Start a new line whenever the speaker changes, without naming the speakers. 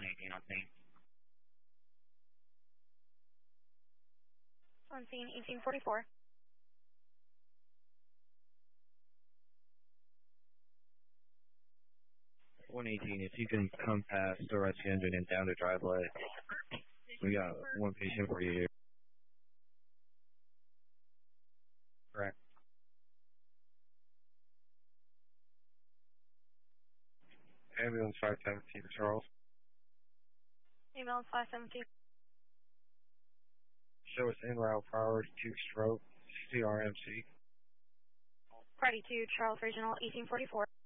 118 on scene.
On scene, 1844.
118, if you can come past the rescue engine and down the driveway. We got one patient for you here. Correct. Ambulance 517, Charles.
Ambulance 517.
Show us en route priority 2 stroke, CRMC.
Priority 2, Charles Regional, 1844.